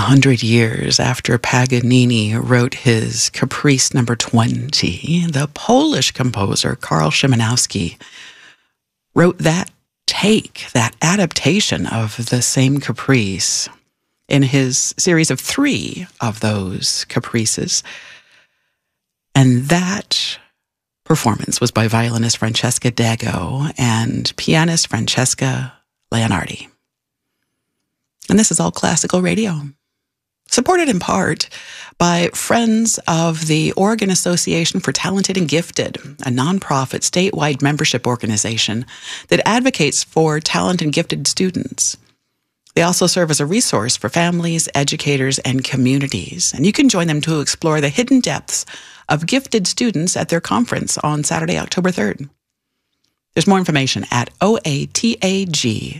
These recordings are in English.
100 years after Paganini wrote his Caprice number 20, the Polish composer Karl Szymanowski wrote that that adaptation of the same Caprice in his series of 3 of those Caprices. And that performance was by violinist Francesca Dago and pianist Francesca Leonardi. And this is All Classical Radio, supported in part by Friends of the Oregon Association for Talented and Gifted, a nonprofit statewide membership organization that advocates for talented and gifted students. They also serve as a resource for families, educators, and communities. And you can join them to explore the hidden depths of gifted students at their conference on Saturday, October 3rd. There's more information at oatag.org.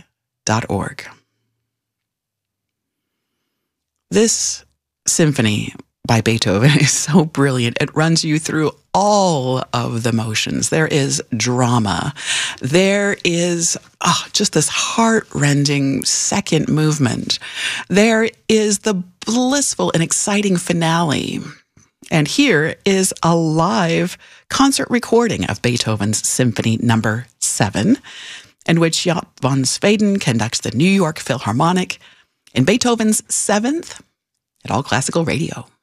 This symphony by Beethoven is so brilliant. It runs you through all of the motions. There is drama. There is just this heart-rending second movement. There is the blissful and exciting finale. And here is a live concert recording of Beethoven's Symphony Number 7, in which Jaap van Zweden conducts the New York Philharmonic in Beethoven's 7th at All Classical Radio.